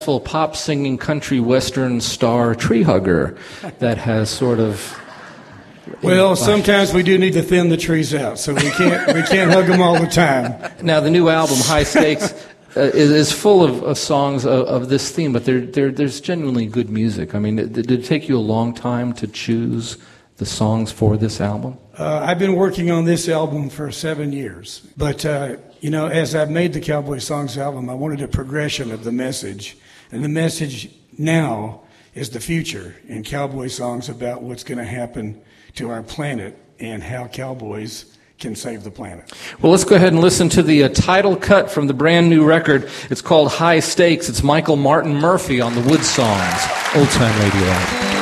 pop singing country western star tree hugger that has sort of... Well, sometimes we do need to thin the trees out, so we can't hug them all the time. Now, the new album, High Stakes, is full of songs of this theme, but there's genuinely good music. I mean, did it take you a long time to choose the songs for this album? I've been working on this album for 7 years, but as I've made the Cowboy Songs album, I wanted a progression of the message, and the message now is the future in cowboy songs about what's going to happen to our planet and how cowboys can save the planet. Well, let's go ahead and listen to the title cut from the brand new record. It's called High Stakes. It's Michael Martin Murphey on the Wood Songs, Old Time Radio.